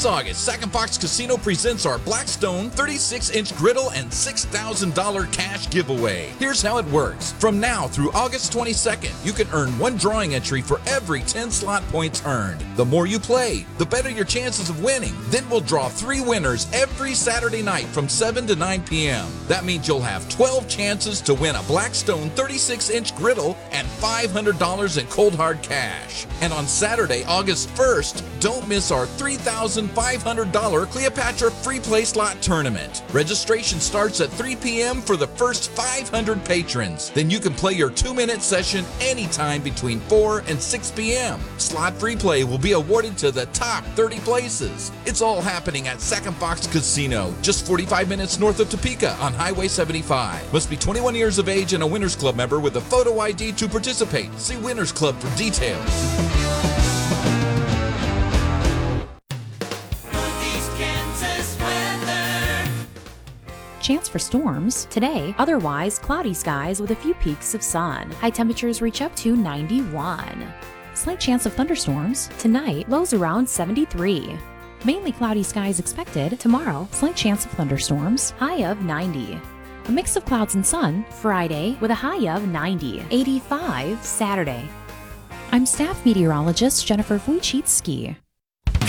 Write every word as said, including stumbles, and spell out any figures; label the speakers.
Speaker 1: This August, Sac and Fox Casino presents our Blackstone thirty-six inch griddle and six thousand dollars cash giveaway. Here's how it works. From now through August twenty-second, you can earn one drawing entry for every ten slot points earned. The more you play, the better your chances of winning. Then we'll draw three winners every Saturday night from seven to nine p.m. That means you'll have twelve chances to win a Blackstone thirty-six inch griddle and five hundred dollars in cold hard cash. And on Saturday, August first, don't miss our three thousand five hundred dollars Cleopatra free play slot tournament. Registration starts at three p.m. for the first five hundred patrons. Then you can play your two-minute session anytime between four and six p.m. Slot free play will be awarded to the top thirty places. It's all happening at Sac and Fox Casino, just forty-five minutes north of Topeka on Highway seventy-five. Must be twenty-one years of age and a Winners Club member with a photo I D to participate. See Winners Club for details.
Speaker 2: Chance for storms. Today, otherwise cloudy skies with a few peaks of sun. High temperatures reach up to ninety-one. Slight chance of thunderstorms. Tonight, lows around seventy-three. Mainly cloudy skies expected. Tomorrow, slight chance of thunderstorms. High of ninety. A mix of clouds and sun. Friday, with a high of ninety. eighty-five Saturday. I'm staff meteorologist Jennifer Wojcicki.